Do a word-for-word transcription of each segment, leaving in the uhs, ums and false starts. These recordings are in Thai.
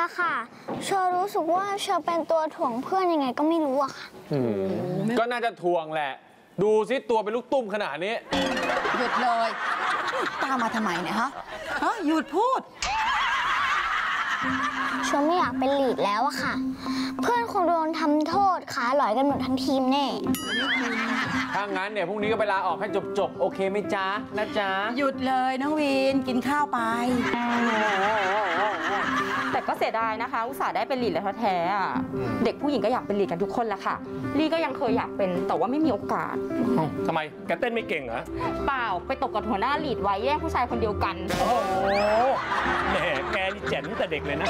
อะค่ะเชอรู้สึกว่าเชอเป็นตัวถ่วงเพื่อนยังไงก็ไม่รู้อะค่ะก็น่าจะถ่วงแหละ ดูซิตัวเป็นลูกตุ้มขนาดนี้หยุดเลยตามมาทำไมเนี่ยฮะฮะหยุดพูดเชอไม่อยากเป็นลีดแล้วอะค่ะเพื่อนคงโดนทำโทษขาหลอยกันหมดทั้งทีมแน่ถ้างั้นเนี่ยพรุ่งนี้ก็ไปลาออกให้จบๆโอเคไหมจ๊ะนะจ๊ะหยุดเลยน้องวีนกินข้าวไปแต่ก็เสียดายนะคะอุตส่าห์ได้เป็นลีดแล้วแท้ๆเด็กผู้หญิงก็อยากเป็นลีดกันทุกคนแหละค่ะลี่ก็ยังเคยอยากเป็นแต่ว่าไม่มีโอกาสทำไมแกเต้นไม่เก่งเหรอเปล่าไปตกกับหัวหน้าลีดไว้แย่งผู้ชายคนเดียวกันโอ้โหแหมแกนี่เจ๋งแต่เด็กเลยนะ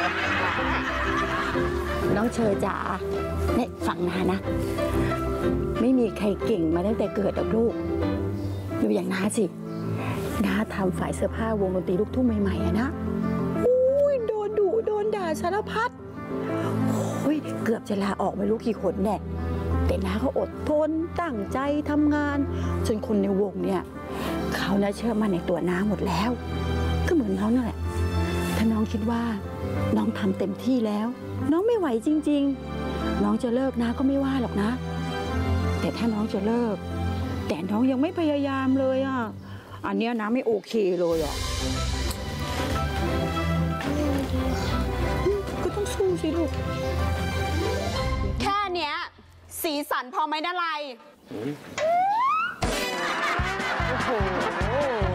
น้องเชอจ๋าเนี่ยฟังนานะไม่มีใครเก่งมาตั้งแต่เกิดหรอกลูกดูอย่างน้าสิน้าทำฝ่ายเสื้อผ้าวงดนตรีลูกทุ่งใหม่ๆอะนะอุ้ยโดนดุโดนด่าสารพัดโอ้ยเกือบจะลาออกไม่รู้กี่คนแน่แต่น้าเขาอดทนตั้งใจทำงานจนคนในวงเนี่ยเขาน่าเชื่อมั่นในตัวน้าหมดแล้วก็เหมือนน้องนั่นแหละถ้าน้องคิดว่าน้องทำเต็มที่แล้วน้องไม่ไหวจริงๆน้องจะเลิกนะก็ไม่ว่าหรอกนะแต่ถ้าน้องจะเลิกแต่น้องยังไม่พยายามเลยอ่ะอันเนี้ยนะไม่โอเคเลยอ่ะก็ต้องสู้สิลูกแค่เนี้ยสีสันพอไหมนะไรโอ้โห